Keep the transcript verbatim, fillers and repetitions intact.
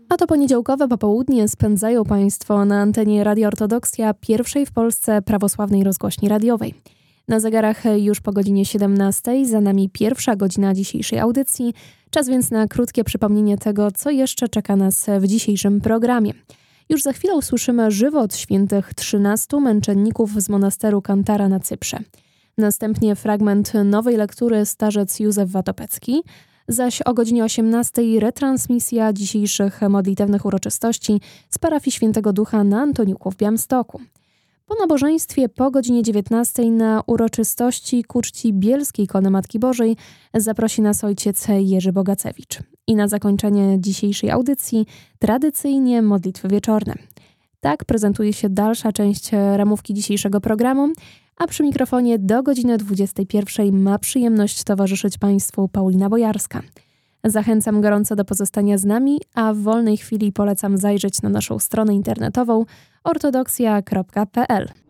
A to poniedziałkowe popołudnie spędzają Państwo na antenie Radia Ortodoksja, pierwszej w Polsce prawosławnej rozgłośni radiowej. Na zegarach już po godzinie siedemnastej, za nami pierwsza godzina dzisiejszej audycji. Czas więc na krótkie przypomnienie tego, co jeszcze czeka nas w dzisiejszym programie. Już za chwilę usłyszymy żywot świętych trzynastu męczenników z monasteru Kantara na Cyprze. Następnie fragment nowej lektury Starzec Józef Watopecki, zaś o godzinie osiemnastej retransmisja dzisiejszych modlitewnych uroczystości z parafii Świętego Ducha na Antoniuku w Białymstoku. Po nabożeństwie po godzinie dziewiętnastej na uroczystości ku czci bielskiej ikony Matki Bożej zaprosi nas ojciec Jerzy Bogacewicz. I na zakończenie dzisiejszej audycji tradycyjnie modlitwy wieczorne. Tak prezentuje się dalsza część ramówki dzisiejszego programu, a przy mikrofonie do godziny dwudziestej pierwszej ma przyjemność towarzyszyć Państwu Paulina Bojarska. Zachęcam gorąco do pozostania z nami, a w wolnej chwili polecam zajrzeć na naszą stronę internetową ortodoksja kropka p l.